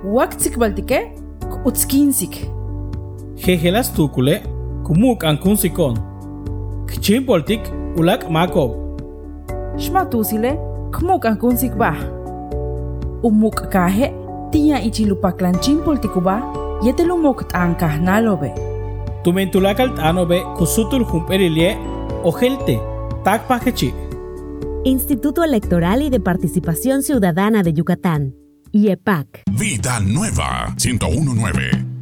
Waktsik baltike, utskinsik. Jejelas tukule, kumuk ankunsikon. Kchimpoltik ulak makob. Shmatusile, kmuk ankunsik bah. Umuk kahe, tia ichilupaklan chimpoltikuba, yetelumok tankah nalobe. Tumentulakal tanobe kusutul jumperilie ojelte, takpakechi. Instituto Electoral y de Participación Ciudadana de Yucatán, IEPAC. Vida Nueva 101.9